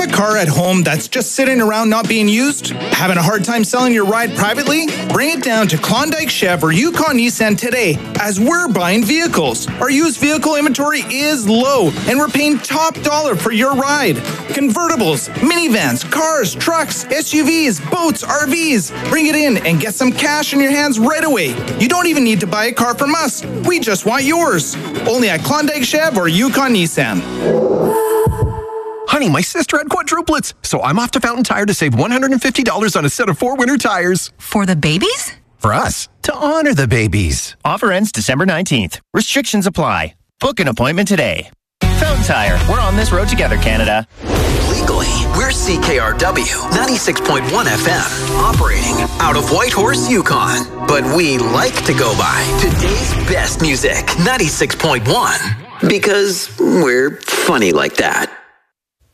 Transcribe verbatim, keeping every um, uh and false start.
a car at home that's just sitting around not being used? Having a hard time selling your ride privately? Bring it down to Klondike Chev or Yukon Nissan today, as we're buying vehicles. Our used vehicle inventory is low, and we're paying top dollar for your ride. Convertibles, minivans, cars, trucks, S U Vs, boats, R Vs. Bring it in and get some cash in your hands right away. You don't even need to buy a car from us. We just want yours. Only at Klondike Chev or Yukon Nissan. Honey, my sister had quadruplets, so I'm off to Fountain Tire to save one hundred fifty dollars on a set of four winter tires. For the babies? For us, to honor the babies. Offer ends December nineteenth. Restrictions apply. Book an appointment today. Fountain Tire. We're on this road together, Canada. Legally, we're C K R W ninety-six point one F M, operating out of Whitehorse, Yukon. But we like to go by today's best music, ninety-six point one, because we're funny like that.